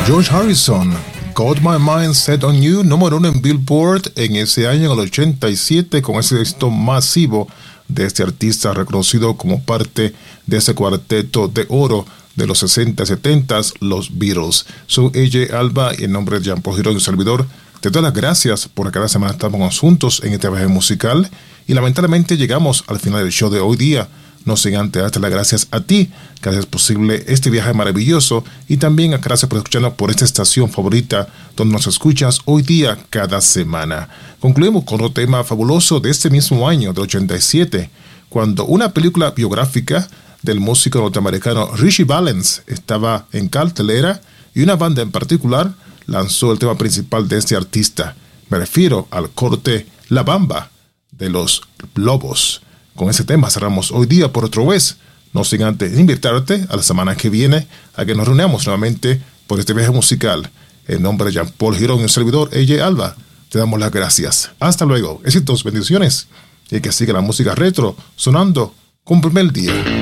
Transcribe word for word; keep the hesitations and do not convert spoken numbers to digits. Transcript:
George Harrison, Got My Mind Set on You, número uno en Billboard en ese año, en el ochenta y siete, con ese éxito masivo de este artista reconocido como parte de ese cuarteto de oro de los sesenta y setenta, los Beatles. Soy A J Alba y en nombre de Jean-Paul Girón y su servidor, te doy las gracias por cada semana estamos juntos en este viaje musical y lamentablemente llegamos al final del show de hoy día. No sin antes darte las gracias a ti, que haces posible este viaje maravilloso, y también gracias por escucharnos por esta estación favorita donde nos escuchas hoy día cada semana. Concluimos con otro tema fabuloso de este mismo año, del ochenta y siete, cuando una película biográfica del músico norteamericano Richie Valens estaba en cartelera y una banda en particular lanzó el tema principal de este artista. Me refiero al corte La Bamba de los Lobos. Con ese tema cerramos hoy día por otra vez. No sin antes invitarte a la semana que viene a que nos reunamos nuevamente por este viaje musical. En nombre de Jean-Paul Girón y un servidor, A J Alba, te damos las gracias. Hasta luego. Éxitos, bendiciones. Y que siga la música retro sonando con primer día.